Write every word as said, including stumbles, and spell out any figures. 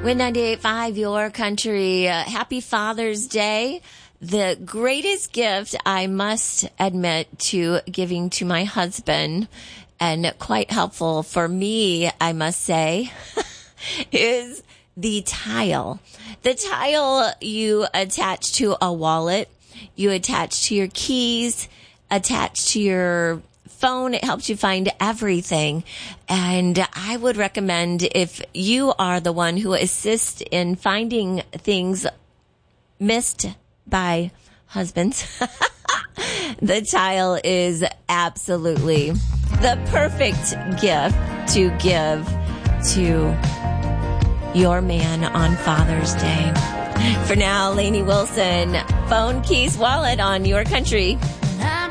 Win ninety-eight point five, your country. Uh, happy Father's Day. The greatest gift, I must admit, to giving to my husband, and quite helpful for me, I must say, is the tile. The tile you attach to a wallet, you attach to your keys, attach to your phone. It helps you find everything. And I would recommend, if you are the one who assists in finding things missed by husbands, the tile is absolutely the perfect gift to give to your man on Father's Day. For now, Lainey Wilson, phone, keys, wallet on Your Country.